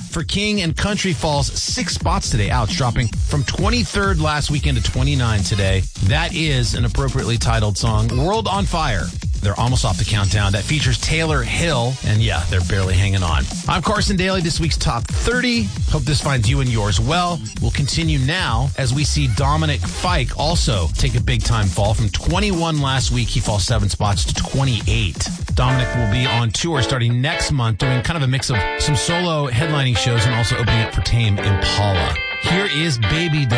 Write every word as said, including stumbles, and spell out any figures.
for King and Country falls six spots today. Ouch, dropping from twenty-third last weekend to twenty-nine today. That is an appropriately titled song, World on Fire. They're almost off the countdown. That features Taylor Hill. And yeah, they're barely hanging on. I'm Carson Daly, this week's Top thirty. Hope this finds you and yours well. We'll continue now as we see Dominic Fike also take a big-time fall. From twenty-one last week, he falls seven spots to twenty-eight. Dominic will be on tour starting next month, doing kind of a mix of some solo headlining shows and also opening up for Tame Impala. Here is Baby Doll.